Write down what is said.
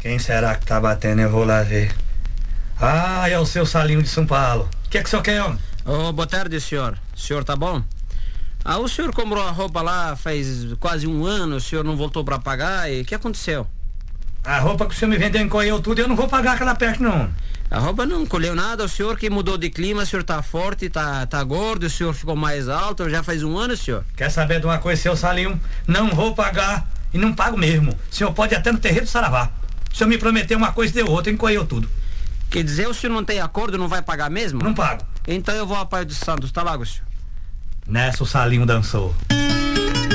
Quem será que tá batendo? Eu vou lá ver. Ah, é o seu Salinho de São Paulo. O que é que o senhor quer, homem? Boa tarde, senhor. O senhor tá bom? O senhor comprou a roupa lá faz quase um ano, o senhor não voltou pra pagar, e o que aconteceu? A roupa que o senhor me vendeu encolheu tudo e eu não vou pagar aquela peste, não. A roupa não colheu nada, o senhor que mudou de clima, o senhor tá forte, tá gordo, o senhor ficou mais alto, já faz um ano, senhor. Quer saber de uma coisa, seu Salinho? Não vou pagar e não pago mesmo. O senhor pode ir até no terreiro do Saravá. O senhor me prometeu uma coisa e deu outra, encolheu tudo. Quer dizer, o senhor não tem acordo, não vai pagar mesmo? Não pago. Então eu vou a Pai dos Santos, tá lá, senhor. Nessa o Salinho dançou.